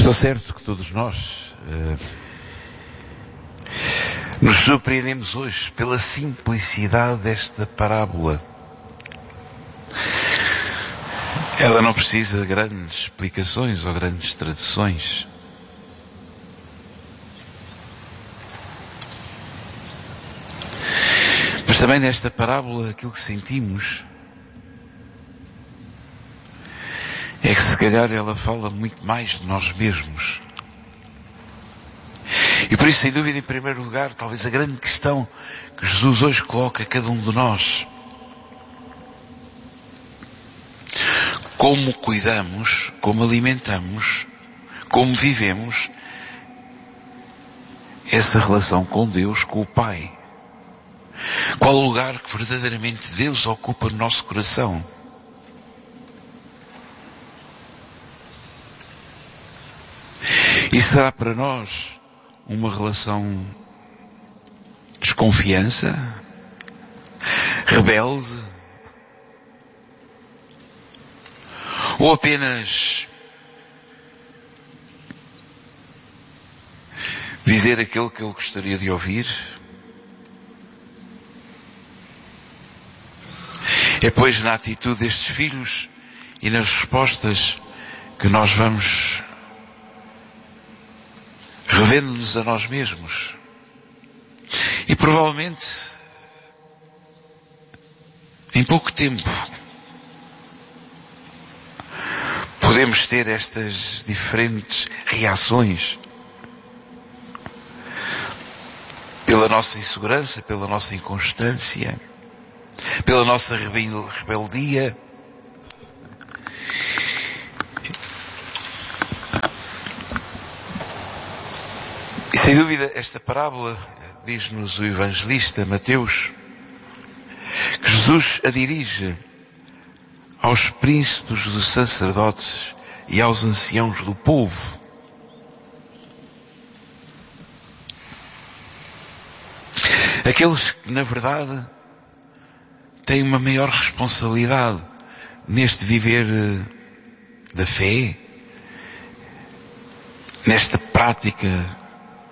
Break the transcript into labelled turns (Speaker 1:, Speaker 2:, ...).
Speaker 1: Estou certo que todos nós nos surpreendemos hoje pela simplicidade desta parábola. Ela não precisa de grandes explicações ou grandes traduções. Mas também nesta parábola aquilo que sentimos é que se calhar ela fala muito mais de nós mesmos. E por isso, sem dúvida, em primeiro lugar, talvez a grande questão que Jesus hoje coloca a cada um de nós: como cuidamos, como alimentamos, como vivemos essa relação com Deus, com o Pai? Qual o lugar que verdadeiramente Deus ocupa no nosso coração? E será para nós uma relação de desconfiança, rebelde, ou apenas dizer aquilo que ele gostaria de ouvir? É pois na atitude destes filhos e nas respostas que nós vamos revendo-nos a nós mesmos. E provavelmente, em pouco tempo, podemos ter estas diferentes reações pela nossa insegurança, pela nossa inconstância, pela nossa rebeldia. E sem dúvida esta parábola, diz-nos o evangelista Mateus, que Jesus a dirige aos príncipes dos sacerdotes e aos anciãos do povo. Aqueles que, na verdade, têm uma maior responsabilidade neste viver da fé, nesta prática